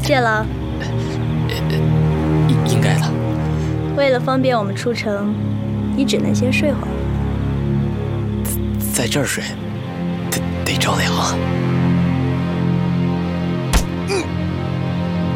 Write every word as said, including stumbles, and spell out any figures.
谢了。 应应该的。 为了方便我们出城，你只能先睡会儿。 在这儿睡，得得着凉。